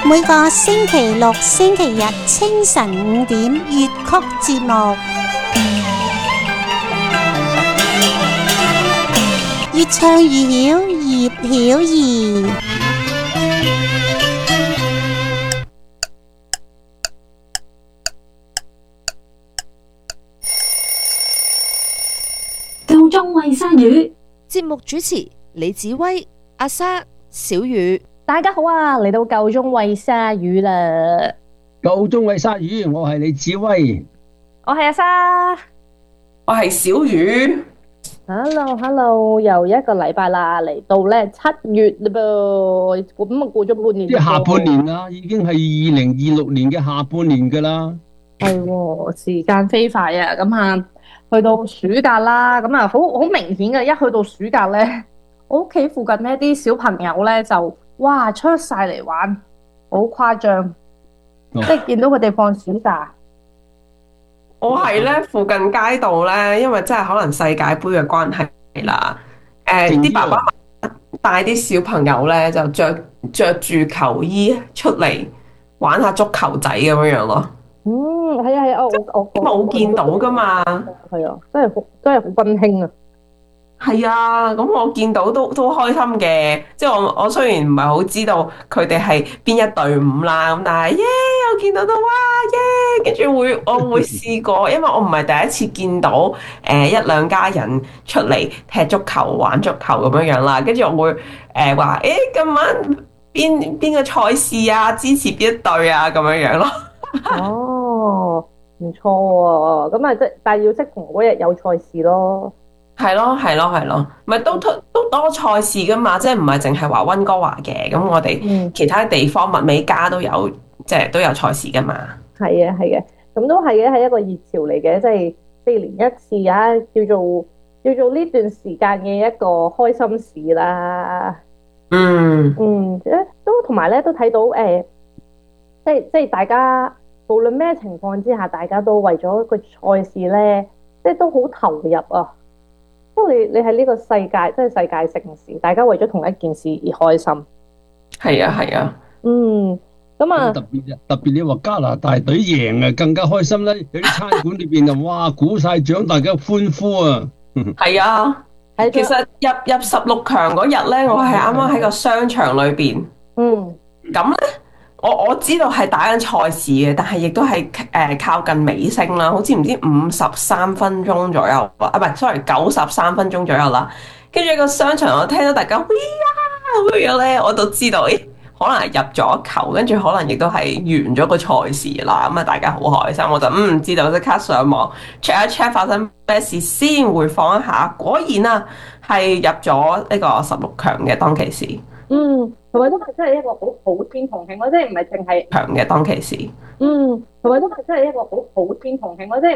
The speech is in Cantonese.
每個星期六、星期日清晨5點粵曲節目，越唱越曉，葉曉儀。 夠鐘餵鯊魚， 節目主持李子威、阿莎、小雨。 大家好啊！嚟到夠鐘餵鯊魚啦！ 夠鐘餵鯊魚，我係李子威， 我係阿莎， 我係小雨。 Hello，又一個禮拜啦，嚟到咧7月啦噃，咁啊過咗半年。 即係下半年啦，已經係2026年嘅下半年噶啦。 係喎，時間飛快啊！咁啊，去到暑假啦，咁啊好明顯嘅，一去到暑假咧，我屋企附近呢啲小朋友咧就哇出晒嚟玩，好誇張，即係見到佢哋放暑假。 我係咧附近街道咧，因為真係可能世界盃嘅關係啦，啲爸爸媽媽帶啲小朋友咧就着住球衣出嚟玩下足球仔咁樣樣咯。 係啊，我冇見到噶嘛。 係啊，真係好溫馨啊！ 係啊，咁我見到都開心嘅，即係我雖然唔係好知道佢哋係邊一隊伍啦，咁但係我見到哇跟住我會試過，因為我唔係第一次見到一兩家人出嚟踢足球玩足球咁樣樣啦，跟住我會話今晚邊個賽事啊，支持邊一隊啊咁樣樣咯。 哦，唔錯喎，咁啊但係要適逢嗰日有賽事咯。 係咯，咪都多賽事噶嘛，即係唔係淨係話溫哥華嘅，咁我哋其他地方物美加都有，即係都有賽事噶嘛。係嘅，咁都係嘅，係一個熱潮嚟嘅，即係4年一次啊，叫做呢段時間嘅一個開心事啦。都同埋咧都睇到即係大家無論咩情況之下，大家都為咗個賽事咧，即係都好投入啊。你喺呢個世界，即係世界盛事，大家為咗同一件事而開心。 係啊。 咁啊， 特別你話加拿大隊贏啊，更加開心啦！有啲餐館裏邊啊，哇，鼓晒掌，大家歡呼啊！ 係啊，其實入16強嗰日咧，我係啱啱喺個商場裏邊。咁咧，我知道係打緊賽事嘅，但係亦都係靠近尾聲啦，好似唔知53分鐘左右啊，唔係，sorry， 93分鐘左右啦。跟住個商場，我聽到大家喂呀咁樣咧，我都知道，可能係入咗球，跟住可能亦都係完咗個賽事啦。咁啊，大家好開心，我就知道，即刻上網 check 一 check 發生咩事先回放一下。果然啊，係入咗呢個16強嘅當其時。 同埋都係真係一個好普天同慶咯，即係唔係淨係強嘅當其時。 同埋都係真係一個好普天同慶咯，即係